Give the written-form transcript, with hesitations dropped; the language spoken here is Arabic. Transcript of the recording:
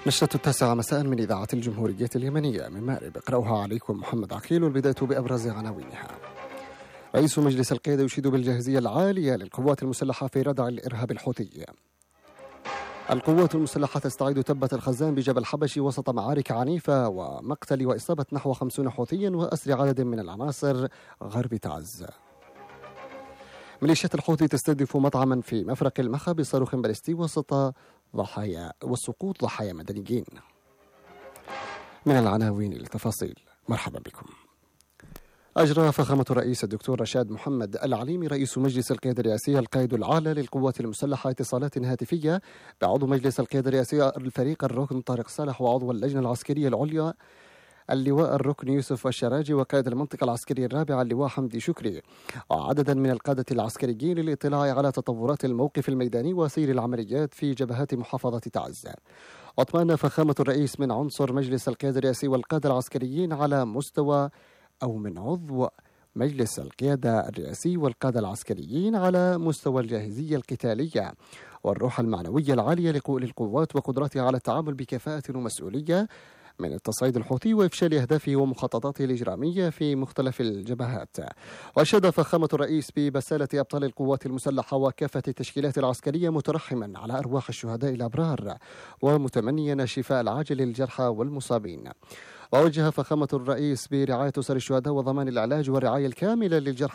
نشرة 9 مساء من إذاعة الجمهورية اليمنية من مأرب، يقرأها عليكم محمد عقيل. والبداية بأبرز عناوينها. رئيس مجلس القيادة يشيد بالجاهزية العالية للقوات المسلحة في ردع الإرهاب الحوثي. القوات المسلحة تستعيد تبة الخزان بجبل حبشي وسط معارك عنيفة ومقتل وإصابة نحو 50 حوثيا وأسر عدد من العناصر غرب تعز. ميليشيات الحوثي تستهدف مطعما في مفرق المخا بصاروخ باليستي وسط وسقوط ضحايا مدنيين. من العناوين للتفاصيل، مرحبا بكم. أجرى فخامة الرئيس الدكتور رشاد محمد العليمي رئيس مجلس القيادة الرئاسية القائد الأعلى للقوات المسلحة اتصالات هاتفية بعضو مجلس القيادة الرئاسية الفريق الركن طارق صالح وعضو اللجنة العسكرية العليا اللواء الركن يوسف الشراجي وقائد المنطقة العسكرية الرابعة اللواء حمدي شكري وعددا من القادة العسكريين للاطلاع على تطورات الموقف الميداني وسير العمليات في جبهات محافظة تعز. واطمأن فخامة الرئيس من عنصر مجلس القيادة الرئاسي والقادة العسكريين على مستوى من عضو مجلس القيادة الرئاسي والقادة العسكريين على مستوى الجاهزية القتالية والروح المعنوية العالية للقوات وقدرتها على التعامل بكفاءة ومسؤولية من التصعيد الحوثي وإفشال أهدافه ومخططاته الإجرامية في مختلف الجبهات. وأشاد فخامة الرئيس ببسالة أبطال القوات المسلحة وكافة التشكيلات العسكرية مترحما على أرواح الشهداء الأبرار ومتمنيا الشفاء العاجل للجرحى والمصابين. ووجه فخامة الرئيس برعاية أسر الشهداء وضمان العلاج والرعاية الكاملة للجرحى